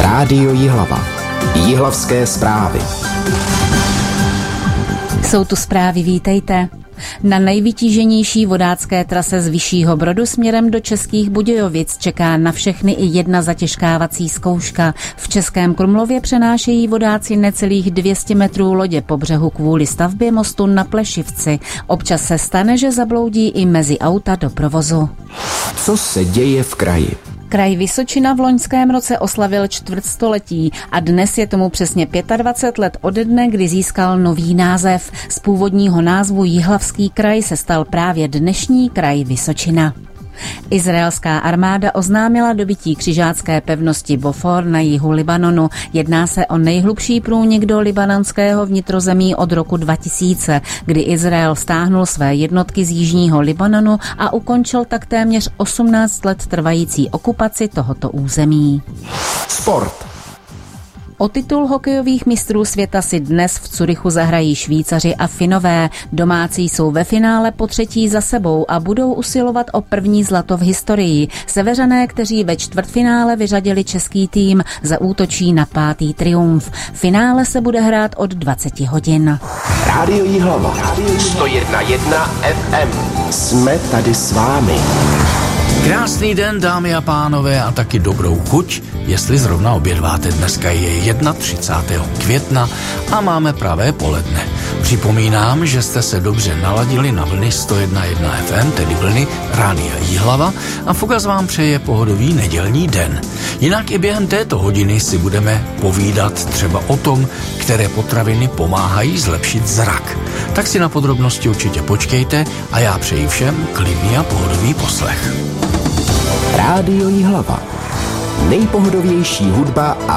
Rádio Jihlava. Jihlavské zprávy. Jsou tu zprávy, vítejte. Na nejvytíženější vodácké trase z Vyššího Brodu směrem do Českých Budějovic čeká na všechny i jedna zatěžkávací zkouška. V Českém Krumlově přenášejí vodáci necelých 200 metrů lodě po břehu kvůli stavbě mostu na Plešivci. Občas se stane, že zabloudí i mezi auta do provozu. Co se děje v kraji? Kraj Vysočina v loňském roce oslavil čtvrtstoletí a dnes je tomu přesně 25 let ode dne, kdy získal nový název. Z původního názvu Jihlavský kraj se stal právě dnešní kraj Vysočina. Izraelská armáda oznámila dobytí křižácké pevnosti Bofor na jihu Libanonu. Jedná se o nejhlubší průnik do libanonského vnitrozemí od roku 2000, kdy Izrael stáhnul své jednotky z jižního Libanonu a ukončil tak téměř 18 let trvající okupaci tohoto území. Sport. O titul hokejových mistrů světa si dnes v Curychu zahrají Švýcaři a Finové. Domácí jsou ve finále po třetí za sebou a budou usilovat o první zlato v historii. Seveřané, kteří ve čtvrtfinále vyřadili český tým, zaútočí na 5. triumf. Finále se bude hrát od 20 hodin. Rádio Jihlava. 101,1 FM. Jsme tady s vámi. Krásný den, dámy a pánové, a taky dobrou chuť, jestli zrovna obědváte. Dneska je 31. května a máme pravé poledne. Připomínám, že jste se dobře naladili na vlny 101,1 FM, tedy vlny Rádia Jihlava, a Fugas vám přeje pohodový nedělní den. Jinak i během této hodiny si budeme povídat třeba o tom, které potraviny pomáhají zlepšit zrak. Tak si na podrobnosti určitě počkejte a já přeji všem klidný a pohodový poslech. Rádio Jihlava. Nejpohodovější hudba a